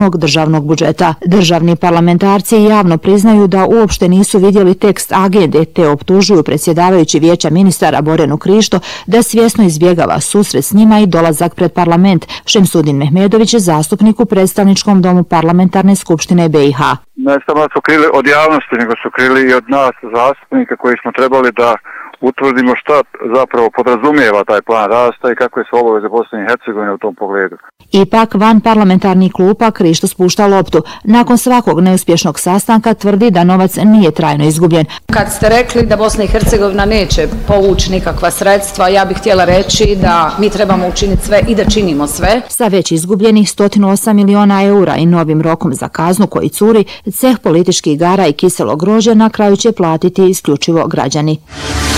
državnog budžeta. Državni parlamentarci javno priznaju da uopšte nisu vidjeli tekst agende te optužuju predsjedavajući Vijeća ministara Borjanu Krišto da svjesno izbjegava susret s njima i dolazak pred parlament. Šemsudin Mehmedović je zastupnik u predstavničkom domu parlamentarne skupštine BiH. Ne samo su krili od javnosti, nego su krili i od nas zastupnika koji smo trebali da utvrdimo šta zapravo podrazumijeva taj plan rasta i kakve su obaveze Bosne i Hercegovine u tom pogledu. Ipak van parlamentarnih klupa Krišto spušta loptu. Nakon svakog neuspješnog sastanka tvrdi da novac nije trajno izgubljen. Kad ste rekli da Bosna i Hercegovina neće povući nikakva sredstva, ja bih htjela reći da mi trebamo učiniti sve i da činimo sve. Sa već izgubljenih 108 miliona eura i novim rokom za kaznu koji curi, ceh političkih igara i kiselog grožđa na kraju će platiti isključivo građani.